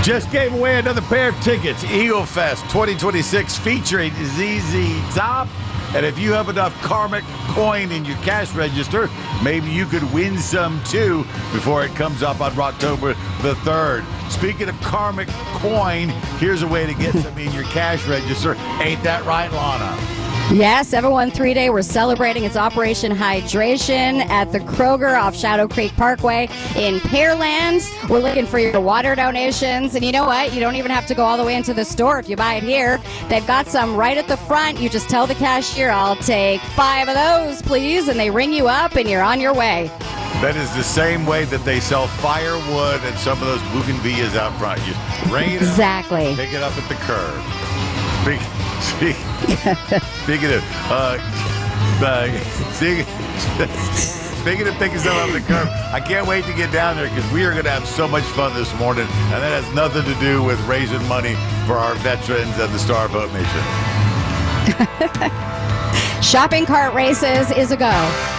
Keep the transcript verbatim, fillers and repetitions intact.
Just gave away another pair of tickets. Eagle Fest twenty twenty-six featuring Z Z Top. And if you have enough karmic coin in your cash register, maybe you could win some too before it comes up on October the third. Speaking of karmic coin, here's a way to get some in your cash register. Ain't that right, Lana? Yes, seven one three Day. We're celebrating its Operation Hydration at the Kroger off Shadow Creek Parkway in Pearland. We're looking for your water donations. And you know what? You don't even have to go all the way into the store if you buy it here. They've got some right at the front. You just tell the cashier, I'll take five of those, please. And they ring you up and you're on your way. That is the same way that they sell firewood and some of those bougainvilleas out front. You ring it exactly. up, pick it up at the curb. Speak, speak, speaking of, uh, uh, speaking, speaking of picking stuff up at the curb, I can't wait to get down there because we are going to have so much fun this morning, and that has nothing to do with raising money for our veterans and the Star of Hope Nation. Shopping cart races is a go.